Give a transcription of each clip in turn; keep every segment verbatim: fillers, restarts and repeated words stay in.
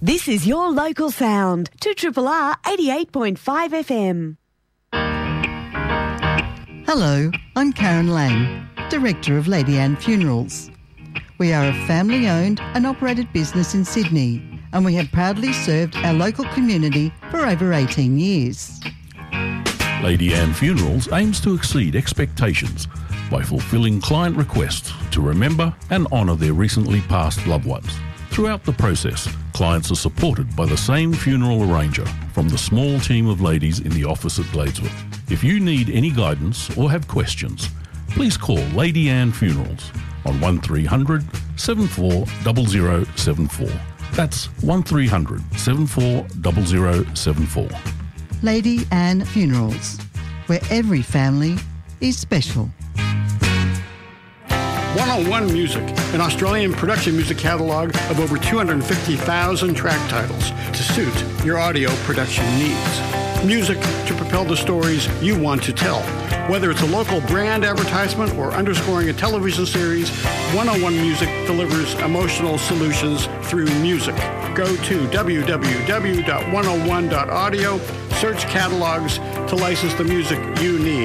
This is your local sound, two R R R eighty-eight point five F M. Hello, I'm Karen Lang, Director of Lady Anne Funerals. We are a family-owned and operated business in Sydney, and we have proudly served our local community for over eighteen years. Lady Anne Funerals aims to exceed expectations by fulfilling client requests to remember and honour their recently passed loved ones. Throughout the process, clients are supported by the same funeral arranger from the small team of ladies in the office at Gladesworth. If you need any guidance or have questions, please call Lady Anne Funerals on one three hundred, seven four zero zero seven four. That's one three hundred, seven four zero zero seven four. Lady Anne Funerals, where every family is special. one oh one Music, an Australian production music catalogue of over two hundred fifty thousand track titles to suit your audio production needs. Music to propel the stories you want to tell. Whether it's a local brand advertisement or underscoring a television series, one oh one Music delivers emotional solutions through music. Go to w w w dot one oh one dot audio, search catalogs to license the music you need.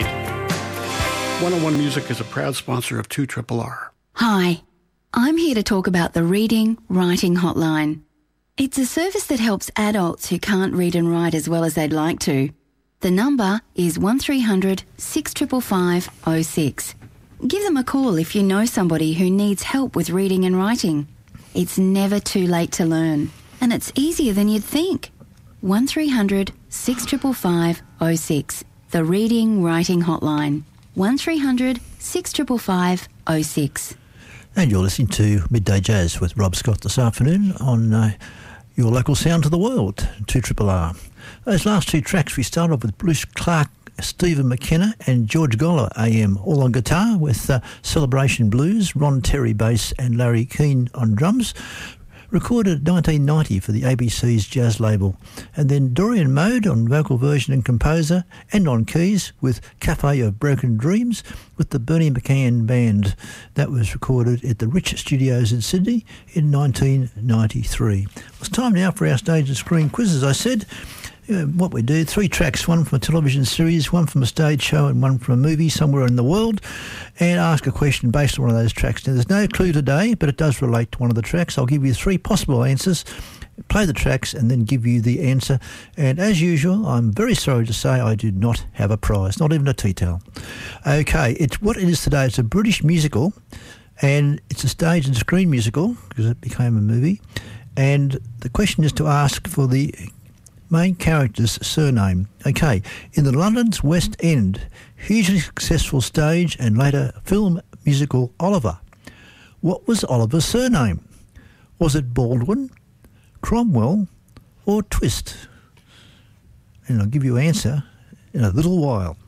one oh one Music is a proud sponsor of two R R R. Hi, I'm here to talk about the Reading Writing Hotline. It's a service that helps adults who can't read and write as well as they'd like to. The number is one three hundred, six five five, five oh six. Give them a call if you know somebody who needs help with reading and writing. It's never too late to learn, and it's easier than you'd think. one three hundred, six five five, five oh six. The Reading Writing Hotline. one three hundred, six five five, five oh six. And you're listening to Midday Jazz with Rob Scott this afternoon on uh, your local sound to the world, two R R R. Those last two tracks, we started off with Bruce Clark, Stephen McKenna and George Goller A M, all on guitar, with uh, Celebration Blues, Ron Terry bass and Larry Keane on drums. Recorded nineteen ninety for the A B C's jazz label. And then Dorian Mode on vocal version and composer, and on keys with Cafe of Broken Dreams with the Bernie McCann Band. That was recorded at the Rich Studios in Sydney in nineteen ninety-three. It's time now for our stage and screen quiz, as I said. Uh, what we do, three tracks, one from a television series, one from a stage show and one from a movie somewhere in the world, and ask a question based on one of those tracks. Now, there's no clue today, but it does relate to one of the tracks. I'll give you three possible answers, play the tracks and then give you the answer. And as usual, I'm very sorry to say I do not have a prize, not even a tea towel. Okay, it's what it is today. It's a British musical, and it's a stage and screen musical because it became a movie. And the question is to ask for the main character's surname. Okay, in the London's West End, hugely successful stage and later film musical Oliver. What was Oliver's surname? Was it Baldwin, Cromwell or Twist? And I'll give you an answer in a little while.